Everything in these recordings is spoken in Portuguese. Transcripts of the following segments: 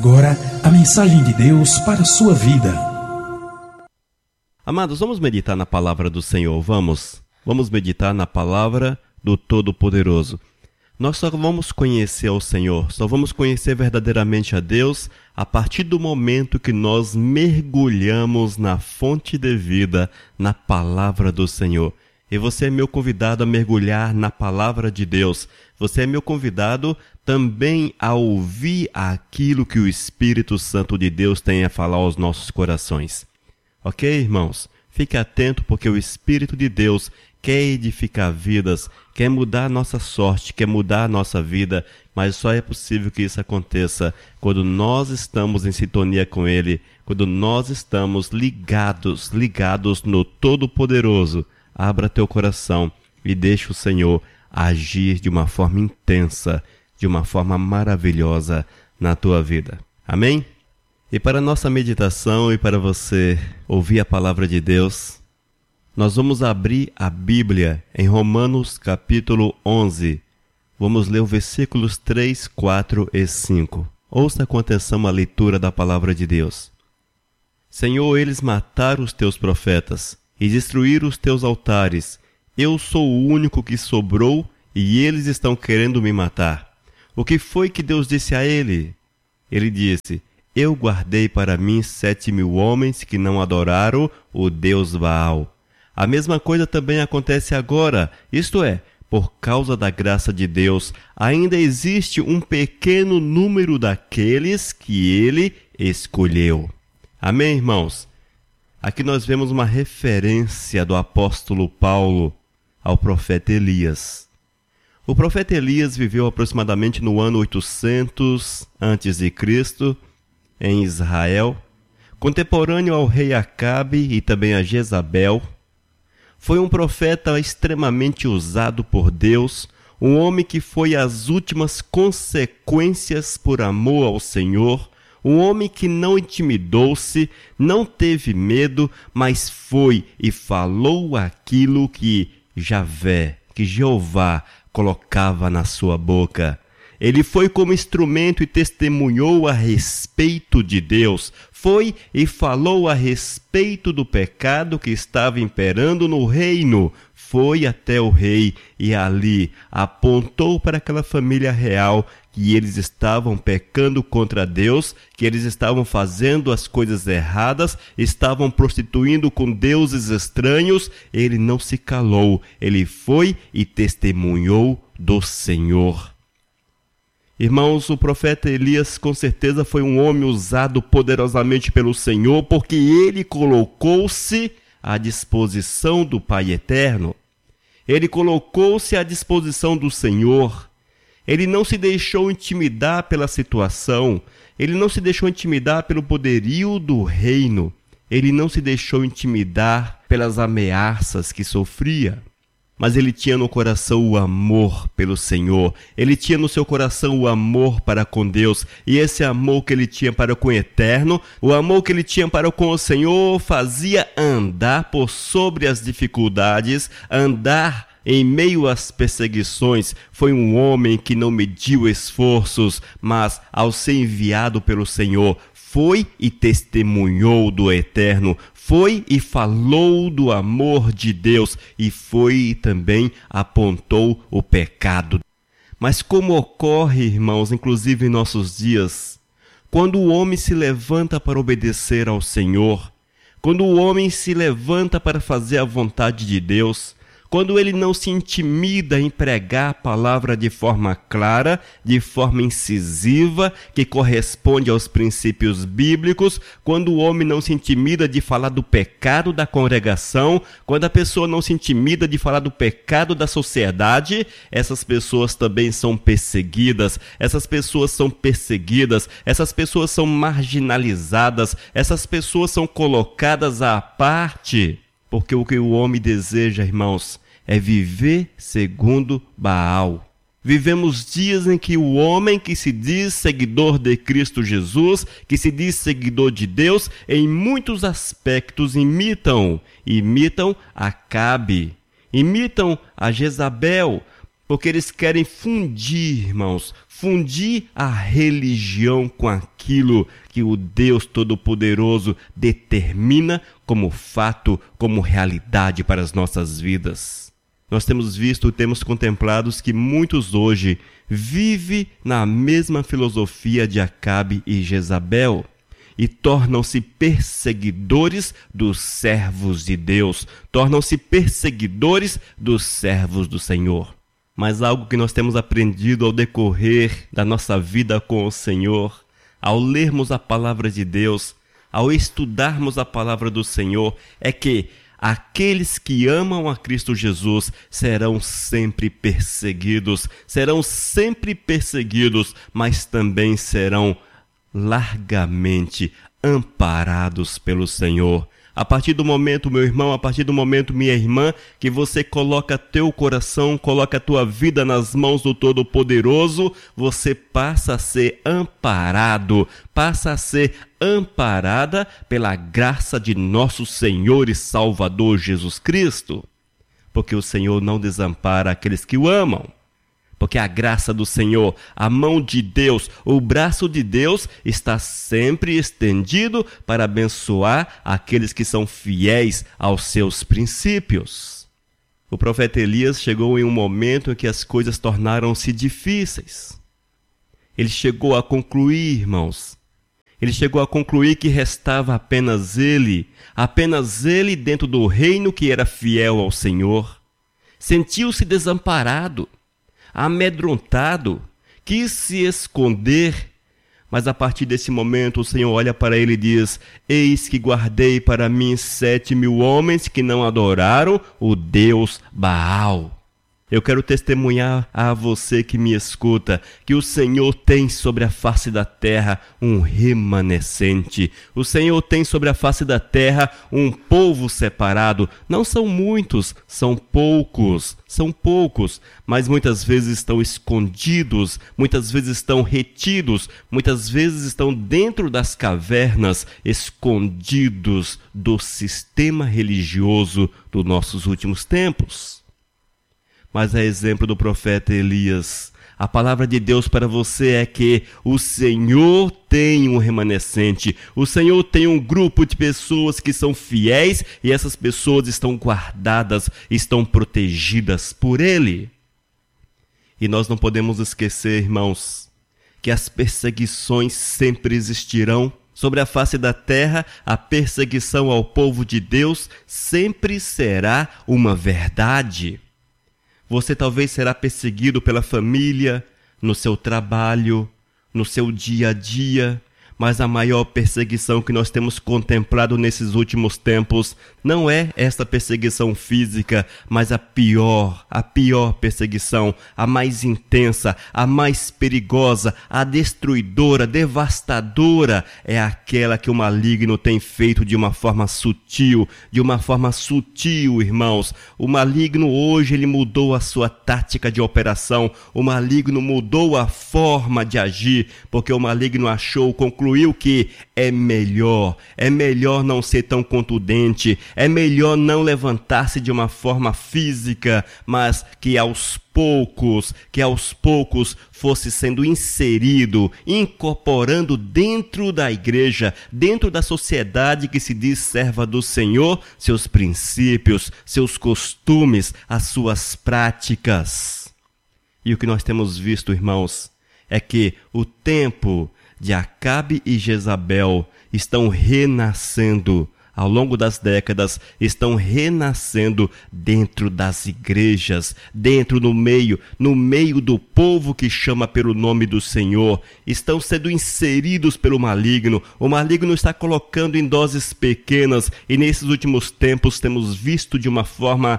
agora a mensagem de Deus para a sua vida. Amados, vamos meditar na palavra do Senhor, vamos meditar na palavra do Todo-Poderoso. Nós só vamos conhecer ao Senhor, só vamos conhecer verdadeiramente a Deus a partir do momento que nós mergulhamos na fonte de vida, na palavra do Senhor. E você é meu convidado a mergulhar na palavra de Deus. Você é meu convidado também a ouvir aquilo que o Espírito Santo de Deus tem a falar aos nossos corações. Ok, irmãos? Fique atento porque o Espírito de Deus quer edificar vidas, quer mudar a nossa sorte, quer mudar a nossa vida, mas só é possível que isso aconteça quando nós estamos em sintonia com Ele, quando nós estamos ligados no Todo-Poderoso. Abra teu coração e deixe o Senhor agir de uma forma intensa, de uma forma maravilhosa na tua vida. Amém? E para a nossa meditação e para você ouvir a palavra de Deus, nós vamos abrir a Bíblia em Romanos capítulo 11. Vamos ler os versículos 3, 4 e 5. Ouça com atenção a leitura da palavra de Deus. Senhor, eles mataram os teus profetas e destruíram os teus altares. Eu sou o único que sobrou e eles estão querendo me matar. O que foi que Deus disse a ele? Ele disse: eu guardei para mim 7.000 homens que não adoraram o Deus Baal. A mesma coisa também acontece agora, isto é, por causa da graça de Deus, ainda existe um pequeno número daqueles que Ele escolheu. Amém, irmãos? Aqui nós vemos uma referência do apóstolo Paulo ao profeta Elias. O profeta Elias viveu aproximadamente no ano 800 a.C., em Israel, contemporâneo ao rei Acabe e também a Jezabel. Foi um profeta extremamente usado por Deus, um homem que foi às últimas consequências por amor ao Senhor, um homem que não intimidou-se, não teve medo, mas foi e falou aquilo que Jeová colocava na sua boca. Ele foi como instrumento e testemunhou a respeito de Deus. Foi e falou a respeito do pecado que estava imperando no reino. Foi até o rei e ali apontou para aquela família real que eles estavam pecando contra Deus, que eles estavam fazendo as coisas erradas, estavam prostituindo com deuses estranhos. Ele não se calou, ele foi e testemunhou do Senhor. Irmãos, o profeta Elias com certeza foi um homem usado poderosamente pelo Senhor, porque ele colocou-se à disposição do Pai Eterno. Ele colocou-se à disposição do Senhor. Ele não se deixou intimidar pela situação. Ele não se deixou intimidar pelo poderio do reino. Ele não se deixou intimidar pelas ameaças que sofria. Mas ele tinha no coração o amor pelo Senhor. Ele tinha no seu coração o amor para com Deus. E esse amor que ele tinha para com o Eterno, o amor que ele tinha para com o Senhor, fazia andar por sobre as dificuldades, andar em meio às perseguições. Foi um homem que não mediu esforços, mas ao ser enviado pelo Senhor, foi e testemunhou do Eterno, foi e falou do amor de Deus e foi e também apontou o pecado. Mas como ocorre, irmãos, inclusive em nossos dias, quando o homem se levanta para obedecer ao Senhor, quando o homem se levanta para fazer a vontade de Deus, quando ele não se intimida em pregar a palavra de forma clara, de forma incisiva, que corresponde aos princípios bíblicos, quando o homem não se intimida de falar do pecado da congregação, quando a pessoa não se intimida de falar do pecado da sociedade, essas pessoas também são perseguidas, essas pessoas são marginalizadas, essas pessoas são colocadas à parte, porque o que o homem deseja, irmãos, é viver segundo Baal. Vivemos dias em que o homem que se diz seguidor de Cristo Jesus, que se diz seguidor de Deus, em muitos aspectos imitam Acabe, imitam a Jezabel, Porque eles querem fundir, irmãos, fundir a religião com aquilo que o Deus Todo-Poderoso determina como fato, como realidade para as nossas vidas. Nós temos visto, temos contemplado que muitos hoje vivem na mesma filosofia de Acabe e Jezabel e tornam-se perseguidores dos servos de Deus, tornam-se perseguidores dos servos do Senhor. Mas algo que nós temos aprendido ao decorrer da nossa vida com o Senhor, ao lermos a palavra de Deus, ao estudarmos a palavra do Senhor, é que aqueles que amam a Cristo Jesus serão sempre perseguidos, mas também serão largamente amparados pelo Senhor. A partir do momento, meu irmão, a partir do momento, minha irmã, que você coloca teu coração, coloca a tua vida nas mãos do Todo-Poderoso, você passa a ser amparado, passa a ser amparada pela graça de nosso Senhor e Salvador Jesus Cristo. Porque o Senhor não desampara aqueles que o amam. Porque a graça do Senhor, a mão de Deus, o braço de Deus está sempre estendido para abençoar aqueles que são fiéis aos seus princípios. O profeta Elias chegou em um momento em que as coisas tornaram-se difíceis. Ele chegou a concluir, irmãos, que restava apenas ele dentro do reino que era fiel ao Senhor. Sentiu-se desamparado, amedrontado, quis se esconder, mas a partir desse momento o Senhor olha para ele e diz: eis que guardei para mim 7.000 homens que não adoraram o Deus Baal. Eu quero testemunhar a você que me escuta que o Senhor tem sobre a face da terra um remanescente. O Senhor tem sobre a face da terra um povo separado. Não são muitos, são poucos, mas muitas vezes estão escondidos, muitas vezes estão retidos, muitas vezes estão dentro das cavernas, escondidos do sistema religioso dos nossos últimos tempos. Mas a exemplo do profeta Elias, a palavra de Deus para você é que o Senhor tem um remanescente, o Senhor tem um grupo de pessoas que são fiéis e essas pessoas estão guardadas, estão protegidas por Ele. E nós não podemos esquecer, irmãos, que as perseguições sempre existirão. Sobre a face da terra, a perseguição ao povo de Deus sempre será uma verdade. Você talvez será perseguido pela família, no seu trabalho, no seu dia a dia, mas a maior perseguição que nós temos contemplado nesses últimos tempos não é esta perseguição física, mas a pior perseguição, a mais intensa, a mais perigosa, a destruidora, devastadora, é aquela que o maligno tem feito de uma forma sutil, irmãos. O maligno hoje ele mudou a sua tática de operação, o maligno mudou a forma de agir, porque o maligno concluiu que é melhor não ser tão contundente, é melhor não levantar-se de uma forma física, mas que aos poucos fosse sendo inserido, incorporando dentro da igreja, dentro da sociedade que se diz serva do Senhor, seus princípios, seus costumes, as suas práticas. E o que nós temos visto, irmãos, é que o tempo de Acabe e Jezabel estão renascendo, ao longo das décadas, estão renascendo dentro das igrejas, no meio do povo que chama pelo nome do Senhor, estão sendo inseridos pelo maligno. O maligno está colocando em doses pequenas e nesses últimos tempos temos visto de uma forma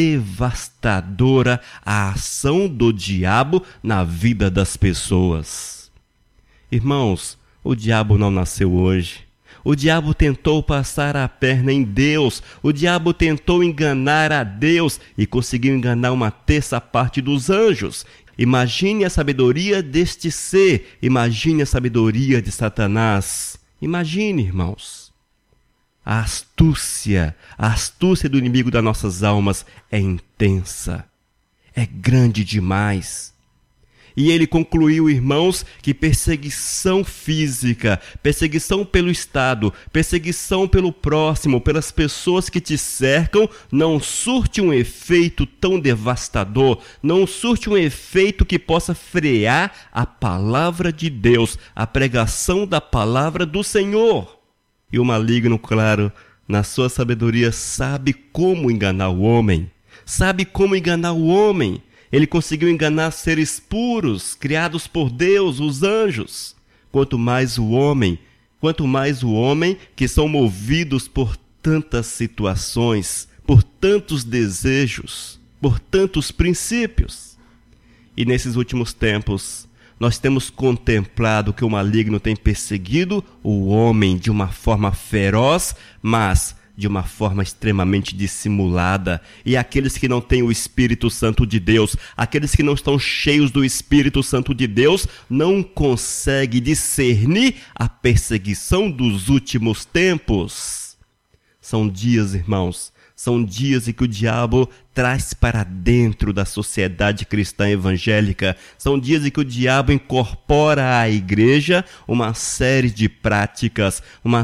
devastadora a ação do diabo na vida das pessoas. Irmãos, o diabo não nasceu hoje. O diabo tentou passar a perna em Deus. O diabo tentou enganar a Deus e conseguiu enganar uma terça parte dos anjos. Imagine a sabedoria deste ser. Imagine a sabedoria de Satanás. Imagine, irmãos. A astúcia do inimigo das nossas almas é intensa. é grande demais. E ele concluiu, irmãos, que perseguição física, perseguição pelo Estado, perseguição pelo próximo, pelas pessoas que te cercam, não surte um efeito tão devastador, não surte um efeito que possa frear a palavra de Deus, a pregação da palavra do Senhor. E o maligno, claro, na sua sabedoria, sabe como enganar o homem. Sabe como enganar o homem. Ele conseguiu enganar seres puros, criados por Deus, os anjos. Quanto mais o homem que são movidos por tantas situações, por tantos desejos, por tantos princípios. E nesses últimos tempos, nós temos contemplado que o maligno tem perseguido o homem de uma forma feroz, mas de uma forma extremamente dissimulada. E aqueles que não têm o Espírito Santo de Deus, aqueles que não estão cheios do Espírito Santo de Deus, não conseguem discernir a perseguição dos últimos tempos. São dias, irmãos, são dias em que o diabo traz para dentro da sociedade cristã evangélica. São dias em que o diabo incorpora à igreja uma série de práticas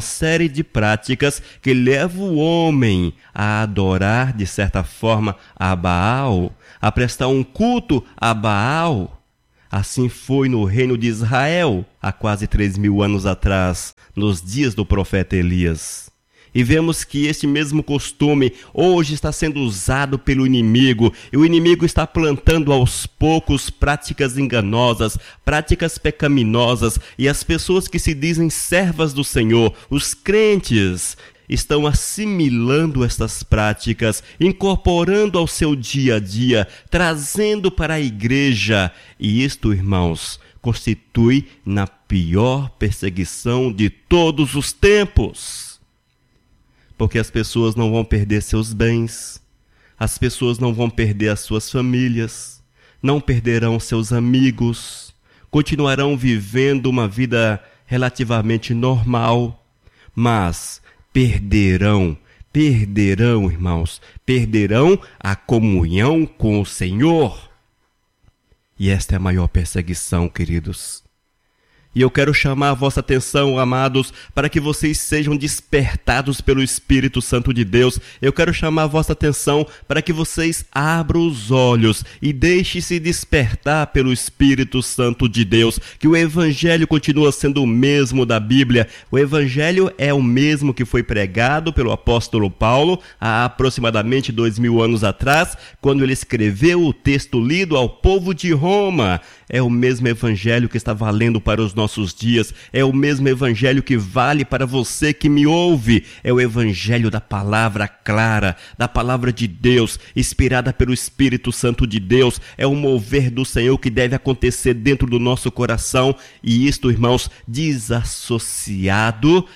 que levam o homem a adorar, de certa forma, a Baal, a prestar um culto a Baal. Assim foi no reino de Israel, há quase 3.000 anos atrás, nos dias do profeta Elias. E vemos que esse mesmo costume hoje está sendo usado pelo inimigo. E o inimigo está plantando aos poucos práticas enganosas, práticas pecaminosas. E as pessoas que se dizem servas do Senhor, os crentes, estão assimilando estas práticas, incorporando ao seu dia a dia, trazendo para a igreja. E isto, irmãos, constitui na pior perseguição de todos os tempos. Porque as pessoas não vão perder seus bens, as pessoas não vão perder as suas famílias, não perderão seus amigos, continuarão vivendo uma vida relativamente normal, mas perderão, irmãos, perderão a comunhão com o Senhor. E esta é a maior perseguição, queridos. E eu quero chamar a vossa atenção, amados, para que vocês sejam despertados pelo Espírito Santo de Deus. Eu quero chamar a vossa atenção para que vocês abram os olhos e deixem-se despertar pelo Espírito Santo de Deus. Que o Evangelho continua sendo o mesmo da Bíblia. O Evangelho é o mesmo que foi pregado pelo apóstolo Paulo há aproximadamente 2.000 anos atrás, quando ele escreveu o texto lido ao povo de Roma. É o mesmo Evangelho que está valendo para os nossos dias, é o mesmo Evangelho que vale para você que me ouve, é o Evangelho da palavra clara, da palavra de Deus, inspirada pelo Espírito Santo de Deus, é o mover do Senhor que deve acontecer dentro do nosso coração, e isto, irmãos, desassociado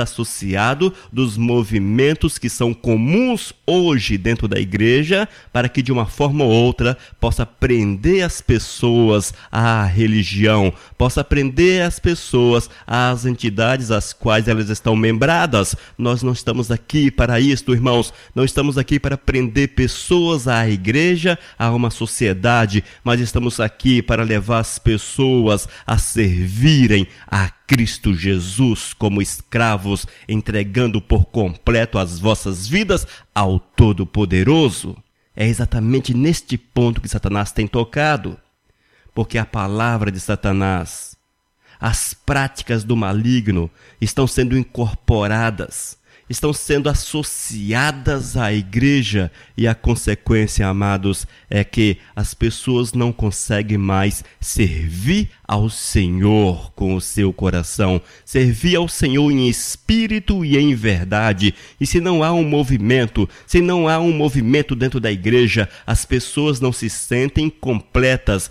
dos movimentos que são comuns hoje dentro da igreja, para que de uma forma ou outra possa prender as pessoas à religião, possa prender as pessoas às entidades às quais elas estão membradas. Nós não estamos aqui para isto, irmãos. Não estamos aqui para prender pessoas à igreja, a uma sociedade, mas estamos aqui para levar as pessoas a servirem a Cristo Jesus como escravos, entregando por completo as vossas vidas ao Todo-Poderoso. É exatamente neste ponto que Satanás tem tocado. Porque a palavra de Satanás, as práticas do maligno estão sendo incorporadas, estão sendo associadas à igreja, e a consequência, amados, é que as pessoas não conseguem mais servir ao Senhor com o seu coração, servir ao Senhor em espírito e em verdade. E se não há um movimento dentro da igreja, as pessoas não se sentem completas,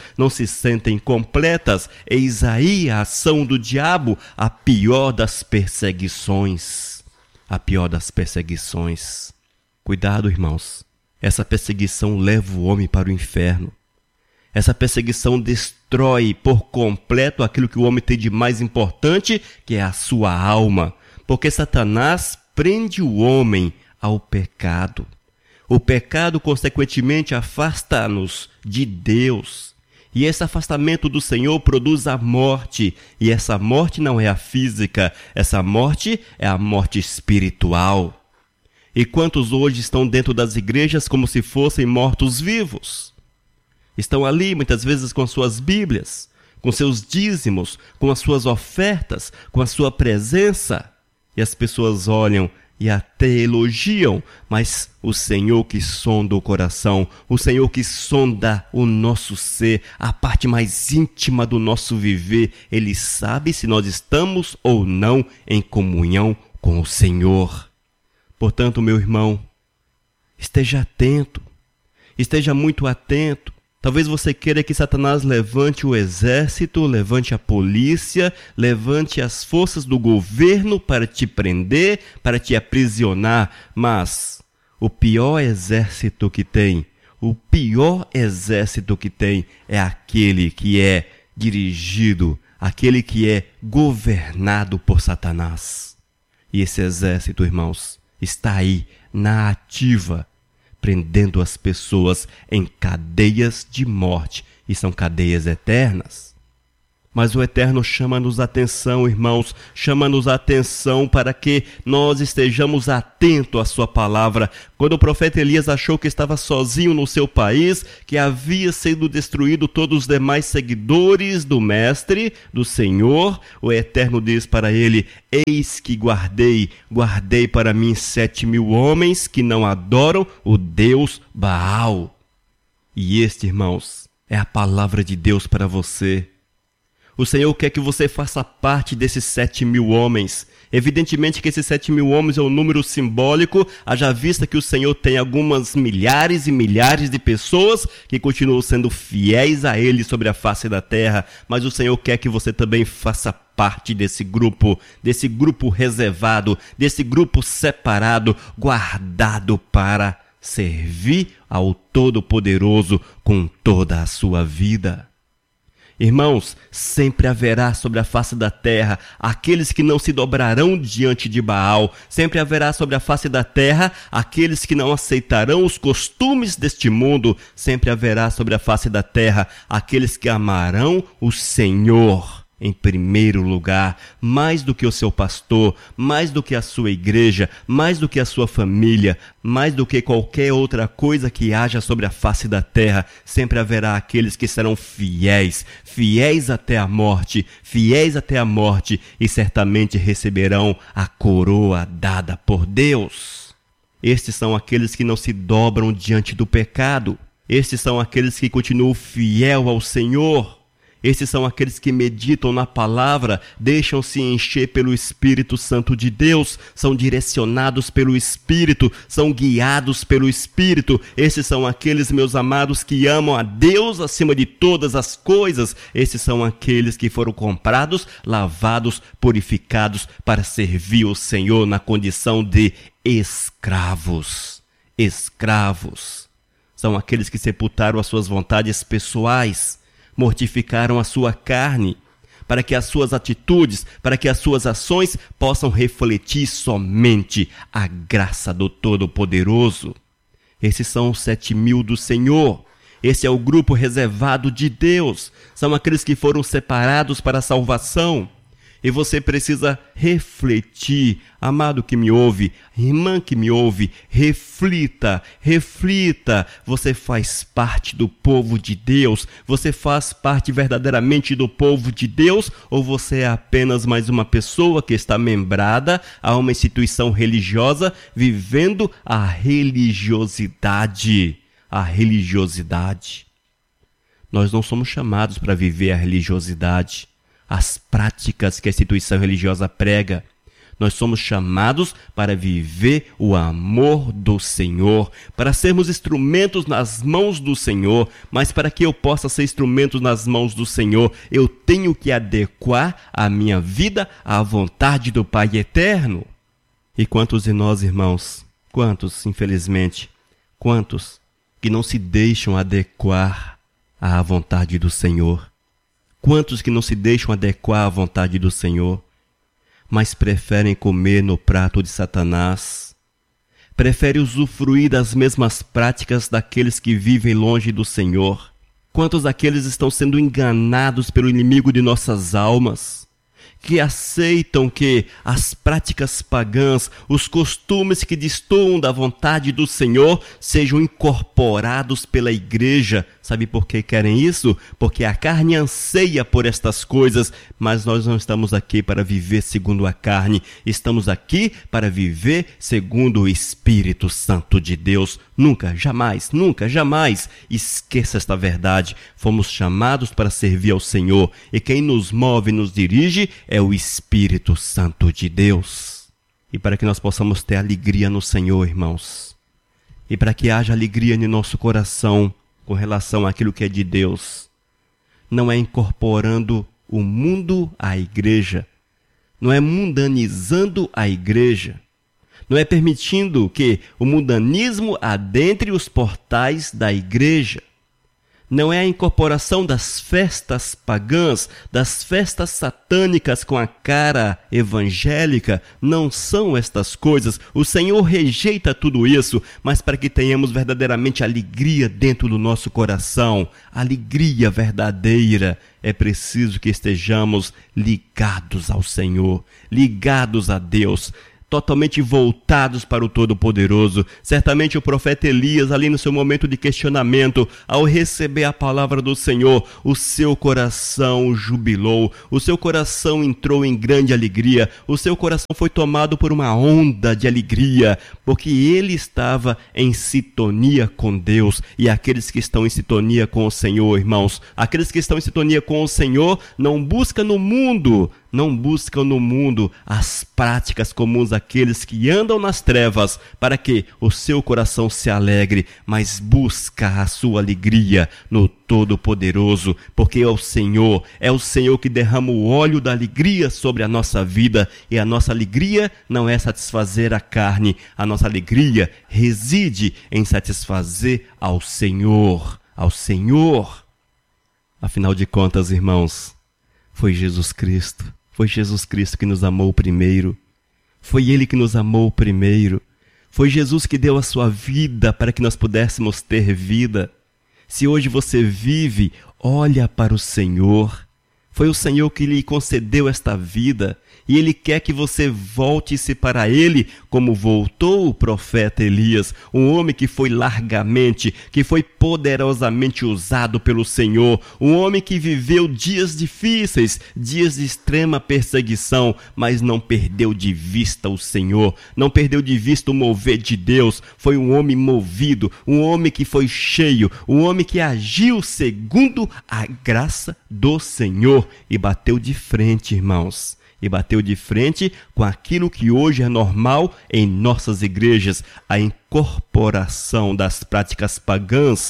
Eis aí a ação do diabo, a pior das perseguições. Cuidado, irmãos. Essa perseguição leva o homem para o inferno. Essa perseguição destrói por completo aquilo que o homem tem de mais importante, que é a sua alma. Porque Satanás prende o homem ao pecado. O pecado, consequentemente, afasta-nos de Deus. E esse afastamento do Senhor produz a morte. E essa morte não é a física, essa morte é a morte espiritual. E quantos hoje estão dentro das igrejas como se fossem mortos-vivos? Estão ali, muitas vezes, com suas Bíblias, com seus dízimos, com as suas ofertas, com a sua presença. E as pessoas olham e até elogiam, mas o Senhor que sonda o coração, o Senhor que sonda o nosso ser, a parte mais íntima do nosso viver, Ele sabe se nós estamos ou não em comunhão com o Senhor. Portanto, meu irmão, esteja atento, esteja muito atento. Talvez você queira que Satanás levante o exército, levante a polícia, levante as forças do governo para te prender, para te aprisionar. Mas o pior exército que tem é aquele que é dirigido, aquele que é governado por Satanás. E esse exército, irmãos, está aí na ativa, prendendo as pessoas em cadeias de morte, e são cadeias eternas. Mas o Eterno chama-nos a atenção, irmãos, chama-nos a atenção para que nós estejamos atentos à sua palavra. Quando o profeta Elias achou que estava sozinho no seu país, que havia sido destruído todos os demais seguidores do Mestre, do Senhor, o Eterno diz para ele: eis que guardei para mim 7.000 homens que não adoram o Deus Baal. E este, irmãos, é a palavra de Deus para você. O Senhor quer que você faça parte desses 7.000 homens. Evidentemente que esses 7.000 homens é um número simbólico, haja vista que o Senhor tem algumas milhares e milhares de pessoas que continuam sendo fiéis a Ele sobre a face da terra, mas o Senhor quer que você também faça parte desse grupo reservado, desse grupo separado, guardado para servir ao Todo-Poderoso com toda a sua vida. Irmãos, sempre haverá sobre a face da terra aqueles que não se dobrarão diante de Baal. Sempre haverá sobre a face da terra aqueles que não aceitarão os costumes deste mundo. Sempre haverá sobre a face da terra aqueles que amarão o Senhor em primeiro lugar, mais do que o seu pastor, mais do que a sua igreja, mais do que a sua família, mais do que qualquer outra coisa que haja sobre a face da terra. Sempre haverá aqueles que serão fiéis até a morte, e certamente receberão a coroa dada por Deus. Estes são aqueles que não se dobram diante do pecado. Estes são aqueles que continuam fiel ao Senhor. Esses são aqueles que meditam na palavra, deixam-se encher pelo Espírito Santo de Deus, são direcionados pelo Espírito, são guiados pelo Espírito. Esses são aqueles, meus amados, que amam a Deus acima de todas as coisas. Esses são aqueles que foram comprados, lavados, purificados para servir o Senhor na condição de escravos. Escravos. São aqueles que sepultaram as suas vontades pessoais, mortificaram a sua carne, para que as suas atitudes, para que as suas ações possam refletir somente a graça do Todo-Poderoso. Esses são os 7.000 do Senhor. Esse é o grupo reservado de Deus. São aqueles que foram separados para a salvação. E você precisa refletir, amado que me ouve, irmã que me ouve, reflita. Você faz parte do povo de Deus? Você faz parte verdadeiramente do povo de Deus? Ou você é apenas mais uma pessoa que está membrada a uma instituição religiosa, vivendo a religiosidade? Nós não somos chamados para viver a religiosidade, as práticas que a instituição religiosa prega. Nós somos chamados para viver o amor do Senhor, para sermos instrumentos nas mãos do Senhor. Mas para que eu possa ser instrumento nas mãos do Senhor, eu tenho que adequar a minha vida à vontade do Pai Eterno. E quantos de nós, irmãos, infelizmente, quantos que não se deixam adequar à vontade do Senhor? Quantos que não se deixam adequar à vontade do Senhor, mas preferem comer no prato de Satanás, prefere usufruir das mesmas práticas daqueles que vivem longe do Senhor? Quantos daqueles estão sendo enganados pelo inimigo de nossas almas, que aceitam que as práticas pagãs, os costumes que destoam da vontade do Senhor, sejam incorporados pela igreja? Sabe por que querem isso? Porque a carne anseia por estas coisas, mas nós não estamos aqui para viver segundo a carne, estamos aqui para viver segundo o Espírito Santo de Deus. Nunca, jamais esqueça esta verdade. Fomos chamados para servir ao Senhor, e quem nos move e nos dirige é o Espírito Santo de Deus. E para que nós possamos ter alegria no Senhor, irmãos, e para que haja alegria no nosso coração com relação àquilo que é de Deus, não é incorporando o mundo à igreja, não é mundanizando a igreja, não é permitindo que o mundanismo adentre os portais da igreja, não é a incorporação das festas pagãs, das festas satânicas com a cara evangélica. Não são estas coisas. O Senhor rejeita tudo isso, mas para que tenhamos verdadeiramente alegria dentro do nosso coração, alegria verdadeira, é preciso que estejamos ligados ao Senhor, ligados a Deus, totalmente voltados para o Todo-Poderoso. Certamente o profeta Elias, ali no seu momento de questionamento, ao receber a palavra do Senhor, o seu coração jubilou, o seu coração entrou em grande alegria, o seu coração foi tomado por uma onda de alegria, porque ele estava em sintonia com Deus. E aqueles que estão em sintonia com o Senhor, irmãos, aqueles que estão em sintonia com o Senhor, não buscam no mundo as práticas comuns daqueles que andam nas trevas, para que o seu coração se alegre, mas busca a sua alegria no Todo-Poderoso, porque é o Senhor que derrama o óleo da alegria sobre a nossa vida, e a nossa alegria não é satisfazer a carne, a nossa alegria reside em satisfazer ao Senhor. Afinal de contas, irmãos, foi Jesus Cristo que nos amou primeiro. Foi Ele que nos amou primeiro. Foi Jesus que deu a sua vida para que nós pudéssemos ter vida. Se hoje você vive, olha para o Senhor. Foi o Senhor que lhe concedeu esta vida, e Ele quer que você volte-se para Ele, como voltou o profeta Elias, um homem que foi largamente, que foi poderosamente usado pelo Senhor, um homem que viveu dias difíceis, dias de extrema perseguição, mas não perdeu de vista o Senhor, não perdeu de vista o mover de Deus. Foi um homem movido, um homem que foi cheio, um homem que agiu segundo a graça do Senhor, e bateu de frente, irmãos, e bateu de frente com aquilo que hoje é normal em nossas igrejas, a incorporação das práticas pagãs,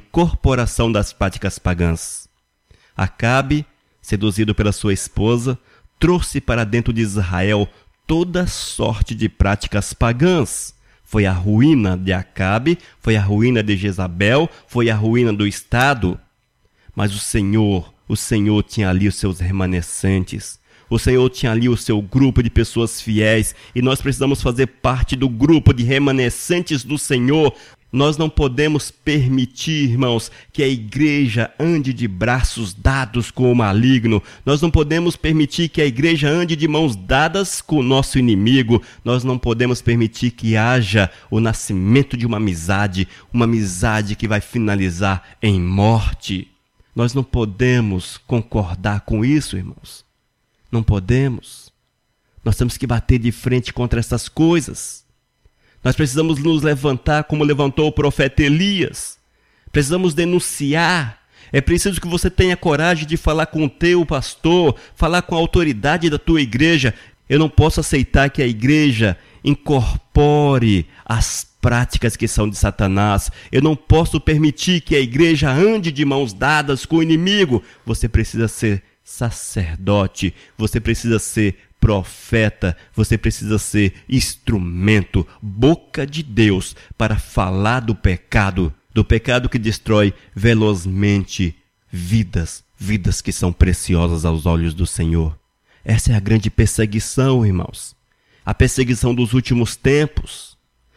Acabe, seduzido pela sua esposa, trouxe para dentro de Israel toda sorte de práticas pagãs. Foi a ruína de Acabe, foi a ruína de Jezabel, foi a ruína do Estado. Mas o Senhor tinha ali os seus remanescentes. O Senhor tinha ali o seu grupo de pessoas fiéis, e nós precisamos fazer parte do grupo de remanescentes do Senhor. Nós não podemos permitir, irmãos, que a igreja ande de braços dados com o maligno. Nós não podemos permitir que a igreja ande de mãos dadas com o nosso inimigo. Nós não podemos permitir que haja o nascimento de uma amizade que vai finalizar em morte. Nós não podemos concordar com isso, irmãos. Não podemos. Nós temos que bater de frente contra essas coisas. Nós precisamos nos levantar como levantou o profeta Elias. Precisamos denunciar. É preciso que você tenha coragem de falar com o teu pastor, falar com a autoridade da tua igreja. Eu não posso aceitar que a igreja incorpore as práticas que são de Satanás. Eu não posso permitir que a igreja ande de mãos dadas com o inimigo. Você precisa ser sacerdote, você precisa ser profeta, você precisa ser instrumento, boca de Deus, para falar do pecado que destrói velozmente vidas que são preciosas aos olhos do Senhor. Essa é a grande perseguição, irmãos. A perseguição dos últimos tempos.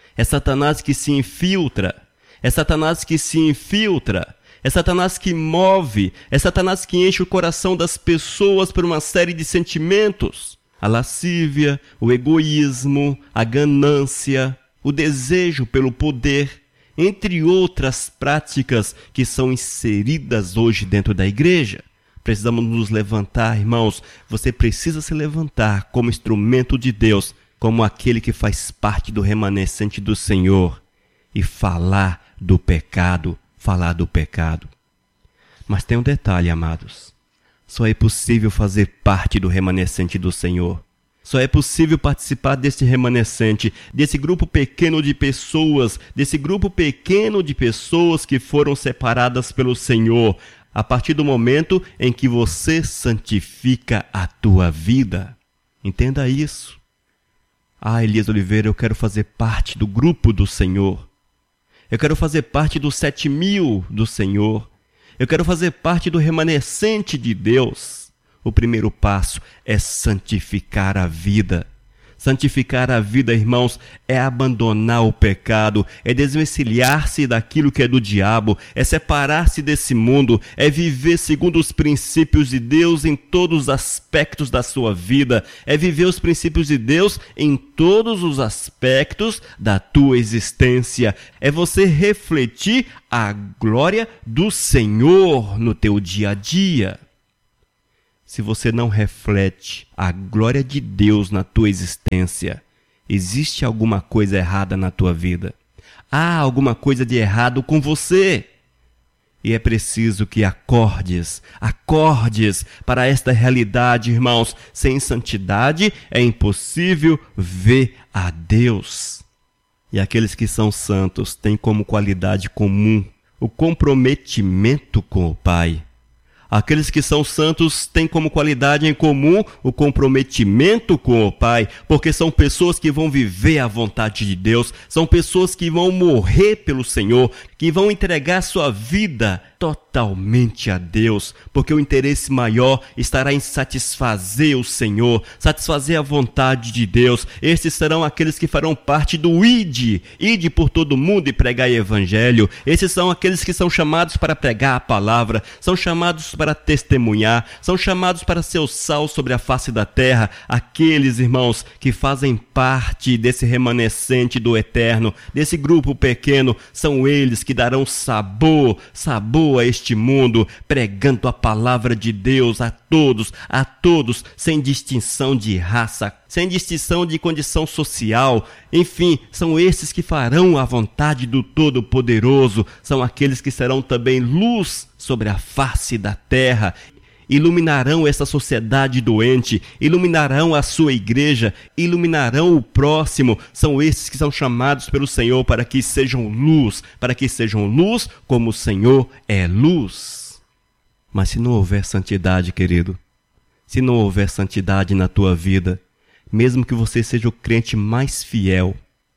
É Satanás que se infiltra. É Satanás que se infiltra. É Satanás que move. É Satanás que enche o coração das pessoas por uma série de sentimentos. A lascívia, o egoísmo, a ganância, o desejo pelo poder, entre outras práticas que são inseridas hoje dentro da igreja. Precisamos nos levantar, irmãos. Você precisa se levantar como instrumento de Deus, como aquele que faz parte do remanescente do Senhor, e falar do pecado, falar do pecado. Mas tem um detalhe, amados. Só é possível fazer parte do remanescente do Senhor. Só é possível participar desse remanescente, desse grupo pequeno de pessoas, que foram separadas pelo Senhor, a partir do momento em que você santifica a tua vida. Entenda isso. Elias Oliveira, eu quero fazer parte do grupo do Senhor. Eu quero fazer parte dos 7.000 do Senhor. Eu quero fazer parte do remanescente de Deus. O primeiro passo é santificar a vida. Santificar a vida, irmãos, é abandonar o pecado, é desvencilhar-se daquilo que é do diabo, é separar-se desse mundo, é viver segundo os princípios de Deus em todos os aspectos da sua vida, é viver os princípios de Deus em todos os aspectos da tua existência, é você refletir a glória do Senhor no teu dia a dia. Se você não reflete a glória de Deus na tua existência, existe alguma coisa errada na tua vida. Há alguma coisa de errado com você. E é preciso que acordes para esta realidade, irmãos. Sem santidade é impossível ver a Deus. E aqueles que são santos têm como qualidade comum o comprometimento com o Pai. Aqueles que são santos têm como qualidade em comum o comprometimento com o Pai, porque são pessoas que vão viver a vontade de Deus, são pessoas que vão morrer pelo Senhor, que vão entregar sua vida totalmente a Deus, porque o interesse maior estará em satisfazer o Senhor, satisfazer a vontade de Deus. Estes serão aqueles que farão parte do ide por todo mundo e pregar o Evangelho. Esses são aqueles que são chamados para pregar a palavra, são chamados para testemunhar, são chamados para ser o sal sobre a face da terra. Aqueles, irmãos, que fazem parte desse remanescente do eterno, desse grupo pequeno, são eles que darão sabor a este mundo, pregando a palavra de Deus a todos, sem distinção de raça, sem distinção de condição social. Enfim, são esses que farão a vontade do Todo-Poderoso, são aqueles que serão também luz sobre a face da terra, iluminarão essa sociedade doente, iluminarão a sua igreja, iluminarão o próximo. São esses que são chamados pelo Senhor para que sejam luz como o Senhor é luz. Mas se não houver santidade, querido, se não houver santidade na tua vida, mesmo que você seja o crente mais fiel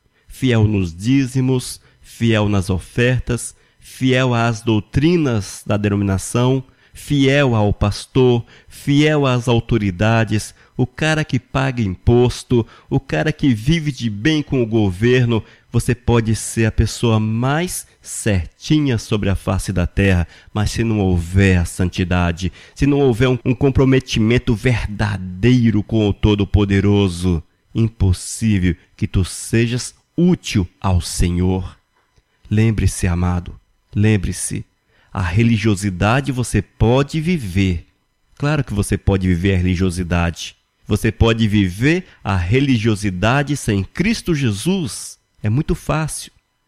nos dízimos, fiel nas ofertas, fiel às doutrinas da denominação, fiel ao pastor, fiel às autoridades, o cara que paga imposto, o cara que vive de bem com o governo, você pode ser a pessoa mais certinha sobre a face da terra, mas se não houver a santidade, se não houver um comprometimento verdadeiro com o Todo-Poderoso, impossível que tu sejas útil ao Senhor. Lembre-se, amado, lembre-se. A religiosidade você pode viver. Claro que você pode viver a religiosidade. Você pode viver a religiosidade sem Cristo Jesus. É muito fácil.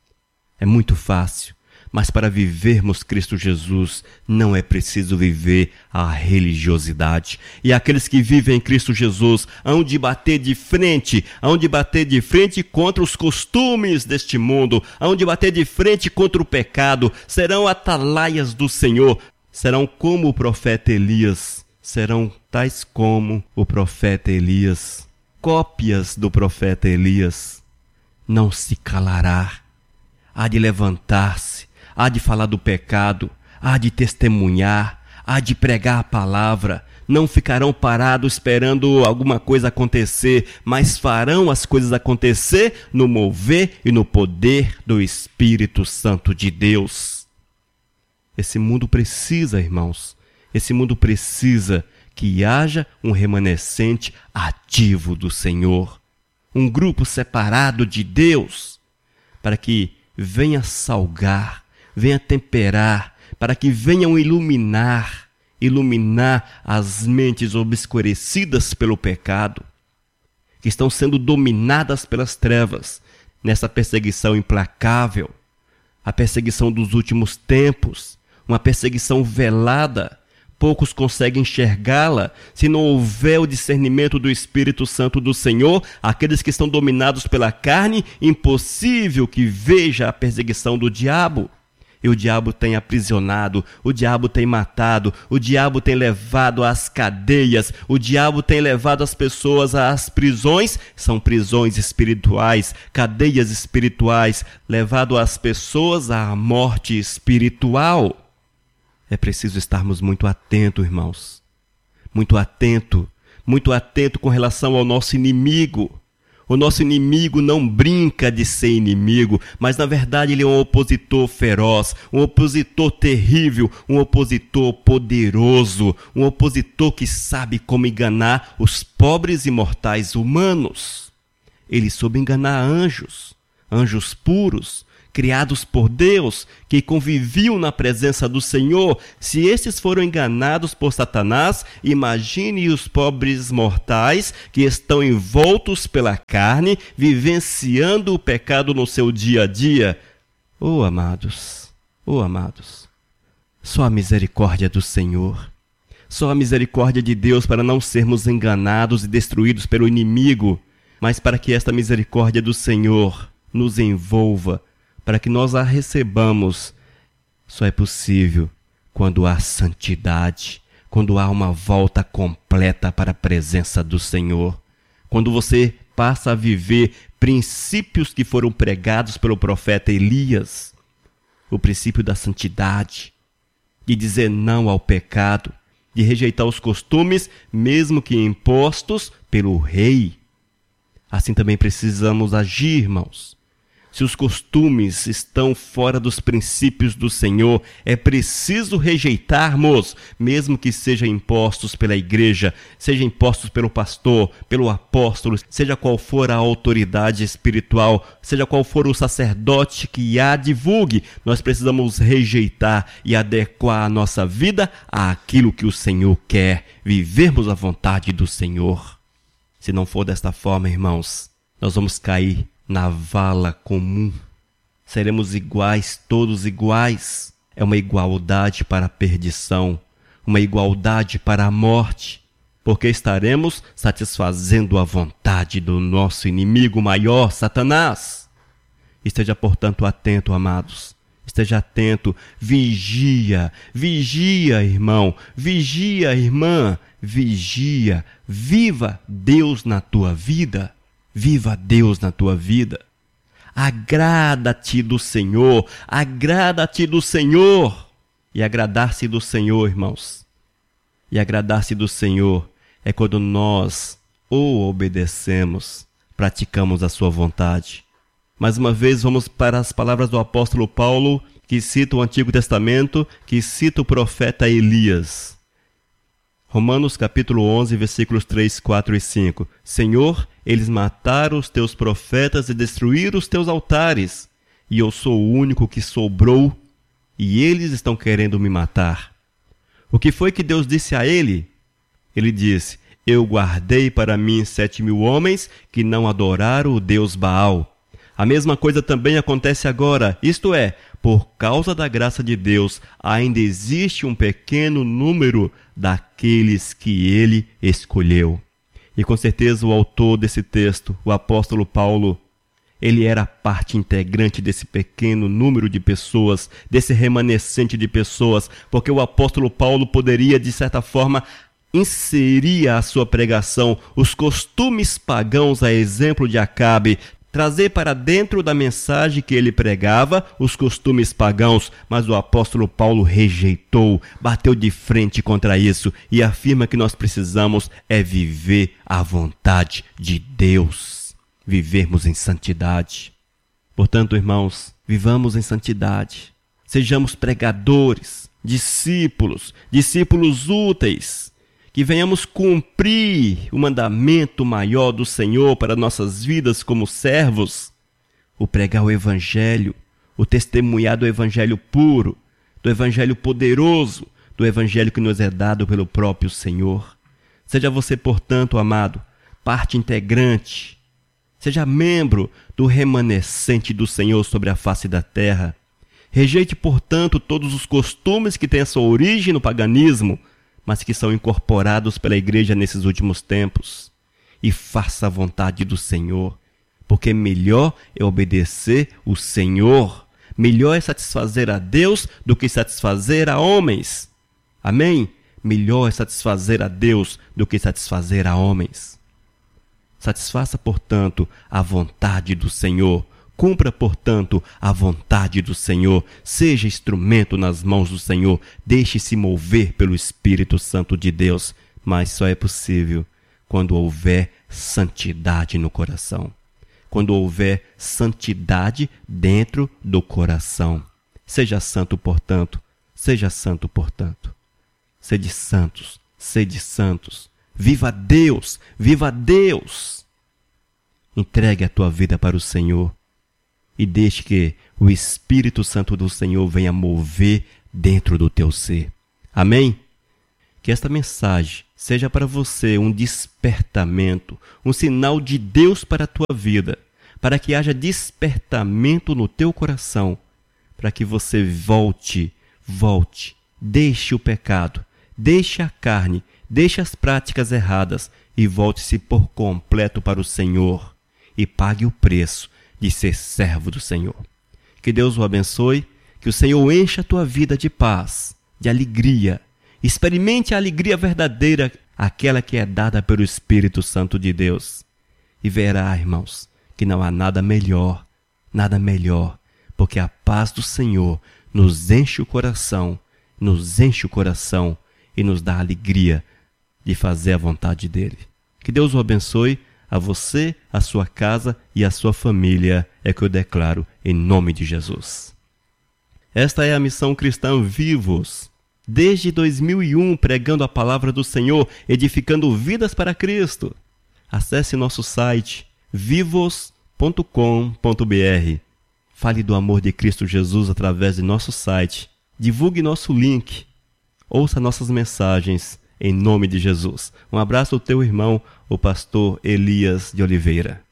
Mas para vivermos Cristo Jesus, não é preciso viver a religiosidade. E aqueles que vivem em Cristo Jesus hão de bater de frente contra os costumes deste mundo, hão de bater de frente contra o pecado, serão atalaias do Senhor, serão como o profeta Elias, serão tais como o profeta Elias, cópias do profeta Elias. Não se calará, há de levantar-se, há de falar do pecado, há de testemunhar, há de pregar a palavra. não ficarão parados esperando alguma coisa acontecer, mas farão as coisas acontecer no mover e no poder do Espírito Santo de Deus. Esse mundo precisa, irmãos, esse mundo precisa que haja um remanescente ativo do Senhor, um grupo separado de Deus, para que venha salgar, venha temperar, para que venham iluminar as mentes obscurecidas pelo pecado, que estão sendo dominadas pelas trevas, nessa perseguição implacável, a perseguição dos últimos tempos, uma perseguição velada. Poucos conseguem enxergá-la se não houver o discernimento do Espírito Santo do Senhor. Aqueles que estão dominados pela carne, impossível que veja a perseguição do diabo. E o diabo tem aprisionado, o diabo tem matado, o diabo tem levado às cadeias, o diabo tem levado as pessoas às prisões, são prisões espirituais, cadeias espirituais, levado as pessoas à morte espiritual. É preciso estarmos muito atentos, irmãos, muito atento com relação ao nosso inimigo. O nosso inimigo não brinca de ser inimigo, mas na verdade ele é um opositor feroz, um opositor terrível, um opositor poderoso, um opositor que sabe como enganar os pobres e mortais humanos. Ele soube enganar anjos puros, criados por Deus, que conviviam na presença do Senhor. Se estes foram enganados por Satanás, imagine os pobres mortais que estão envoltos pela carne, vivenciando o pecado no seu dia a dia. Oh, amados, só a misericórdia do Senhor, só a misericórdia de Deus para não sermos enganados e destruídos pelo inimigo, mas para que esta misericórdia do Senhor nos envolva, para que nós a recebamos, só é possível quando há santidade, quando há uma volta completa para a presença do Senhor. Quando você passa a viver princípios que foram pregados pelo profeta Elias, o princípio da santidade, de dizer não ao pecado, de rejeitar os costumes, mesmo que impostos pelo rei. Assim também precisamos agir, irmãos. Se os costumes estão fora dos princípios do Senhor, é preciso rejeitarmos, mesmo que sejam impostos pela igreja, sejam impostos pelo pastor, pelo apóstolo, seja qual for a autoridade espiritual, seja qual for o sacerdote que a divulgue, nós precisamos rejeitar e adequar a nossa vida àquilo que o Senhor quer, vivermos a vontade do Senhor. Se não for desta forma, irmãos, nós vamos cair na vala comum. Seremos iguais, todos iguais. É uma igualdade para a perdição, uma igualdade para a morte, porque estaremos satisfazendo a vontade do nosso inimigo maior, Satanás. Esteja, portanto, atento, amados. Esteja atento, vigia, irmão, vigia, irmã, vigia, viva Deus na tua vida. Viva Deus na tua vida. Agrada-te do Senhor. Agrada-te do Senhor. E agradar-se do Senhor, irmãos. E agradar-se do Senhor é quando nós o obedecemos, praticamos a sua vontade. Mais uma vez, vamos para as palavras do apóstolo Paulo, que cita o Antigo Testamento, que cita o profeta Elias. Romanos capítulo 11, versículos 3, 4 e 5. Senhor, eles mataram os teus profetas e destruíram os teus altares, e eu sou o único que sobrou, e eles estão querendo me matar. O que foi que Deus disse a ele? Ele disse, eu guardei para mim 7.000 homens que não adoraram o Deus Baal. A mesma coisa também acontece agora, isto é, por causa da graça de Deus, ainda existe um pequeno número daqueles que ele escolheu. E com certeza o autor desse texto, o apóstolo Paulo, ele era parte integrante desse pequeno número de pessoas, desse remanescente de pessoas, porque o apóstolo Paulo poderia, de certa forma, inserir a sua pregação os costumes pagãos a exemplo de Acabe, trazer para dentro da mensagem que ele pregava os costumes pagãos, mas o apóstolo Paulo rejeitou, bateu de frente contra isso e afirma que nós precisamos viver a vontade de Deus, vivermos em santidade. Portanto, irmãos, vivamos em santidade, sejamos pregadores, discípulos úteis, que venhamos cumprir o mandamento maior do Senhor para nossas vidas como servos, o pregar o Evangelho, o testemunhar do Evangelho puro, do Evangelho poderoso, do Evangelho que nos é dado pelo próprio Senhor. Seja você, portanto, amado, parte integrante, seja membro do remanescente do Senhor sobre a face da terra. Rejeite, portanto, todos os costumes que têm a sua origem no paganismo, mas que são incorporados pela igreja nesses últimos tempos. E faça a vontade do Senhor, porque melhor é obedecer o Senhor. Melhor é satisfazer a Deus do que satisfazer a homens. Amém? Melhor é satisfazer a Deus do que satisfazer a homens. Satisfaça, portanto, a vontade do Senhor. Cumpra, portanto, a vontade do Senhor. Seja instrumento nas mãos do Senhor. Deixe-se mover pelo Espírito Santo de Deus. Mas só é possível quando houver santidade no coração. Quando houver santidade dentro do coração. Seja santo, portanto. Seja santo, portanto. Sede santos. Sede santos. Viva Deus. Viva Deus. Entregue a tua vida para o Senhor. E deixe que o Espírito Santo do Senhor venha mover dentro do teu ser. Amém? Que esta mensagem seja para você um despertamento, um sinal de Deus para a tua vida, para que haja despertamento no teu coração, para que você volte, deixe o pecado, deixe a carne, deixe as práticas erradas e volte-se por completo para o Senhor e pague o preço de ser servo do Senhor. Que Deus o abençoe, que o Senhor encha a tua vida de paz, de alegria. Experimente a alegria verdadeira, aquela que é dada pelo Espírito Santo de Deus. E verá, irmãos, que não há nada melhor, porque a paz do Senhor nos enche o coração e nos dá a alegria de fazer a vontade dele. Que Deus o abençoe, a você, a sua casa e a sua família, é que eu declaro em nome de Jesus. Esta é a Missão Cristã Vivos. Desde 2001, pregando a palavra do Senhor, edificando vidas para Cristo. Acesse nosso site vivos.com.br. Fale do amor de Cristo Jesus através de nosso site. Divulgue nosso link. Ouça nossas mensagens. Em nome de Jesus. Um abraço ao teu irmão, o pastor Elias de Oliveira.